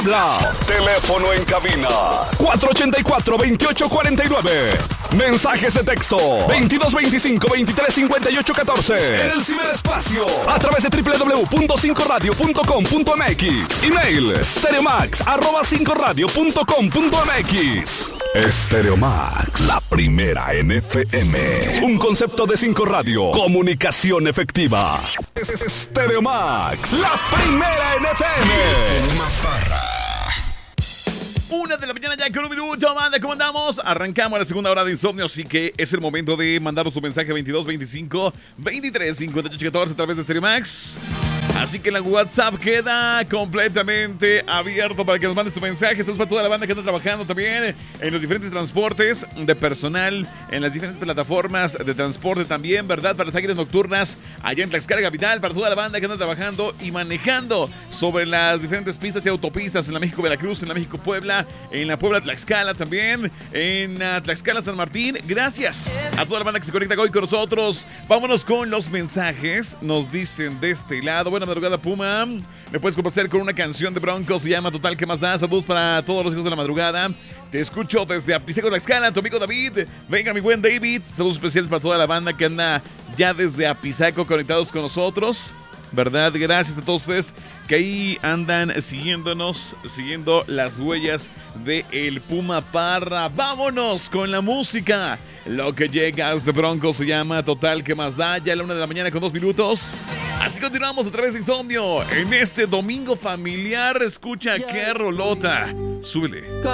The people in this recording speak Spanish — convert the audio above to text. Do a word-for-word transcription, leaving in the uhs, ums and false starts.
La teléfono en cabina cuatro ochenta y cuatro, veintiocho cuarenta y nueve. Mensajes de texto veintidós veinticinco, veintitrés cincuenta y ocho catorce. En el ciberespacio a través de doble u doble u doble u punto cinco radio punto com punto m x. Email stereomax arroba cinco radio punto com punto m x. Stereomax, la primera en F M. Un concepto de Cinco Radio. Comunicación efectiva. Es Stereomax, la primera en F M. Una de la mañana ya con un minuto, banda, ¿cómo andamos? Arrancamos la segunda hora de Insomnio, así que es el momento de mandarnos tu mensaje veintidós veinticinco, veintitrés cincuenta y ocho catorce a través de Stereomax. Así que la WhatsApp queda completamente abierto para que nos mandes tu mensaje. Esto es para toda la banda que está trabajando también en los diferentes transportes de personal, en las diferentes plataformas de transporte también, ¿verdad? Para las águilas nocturnas allá en Tlaxcala Capital, para toda la banda que anda trabajando y manejando sobre las diferentes pistas y autopistas en la México-Veracruz, en la México-Puebla, en la Puebla-Tlaxcala también, en uh, Tlaxcala-San Martín. Gracias a toda la banda que se conecta hoy con nosotros. Vámonos con los mensajes. Nos dicen de este lado: buena madrugada, Puma. Me puedes complacer con una canción de Broncos, se llama Total que más da. Saludos para todos los hijos de la madrugada. Te escucho desde Apizaco, Tlaxcala, tu amigo David. Venga, mi buen David. Saludos especiales para toda la banda que anda ya desde Apizaco conectados con nosotros, ¿verdad? Gracias a todos ustedes que ahí andan siguiéndonos, siguiendo las huellas de el Puma Parra. Vámonos con la música. Lo que llegas de Broncos se llama Total que más da. Ya a la una de la mañana con dos minutos. Así continuamos a través de Insomnio en este domingo familiar. Escucha qué rolota. Súbele.